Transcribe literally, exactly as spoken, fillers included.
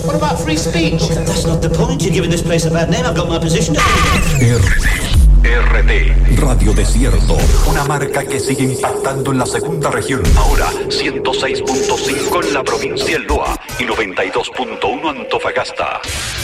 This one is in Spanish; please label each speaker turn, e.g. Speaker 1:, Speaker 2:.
Speaker 1: What about free speech?
Speaker 2: That's not the point. You're giving this place a bad name. I've got my position.
Speaker 3: R T. R T. Radio Desierto. Una marca que sigue impactando en la segunda región. Ahora, ciento seis punto cinco en la provincia El Loa y noventa y dos punto uno Antofagasta.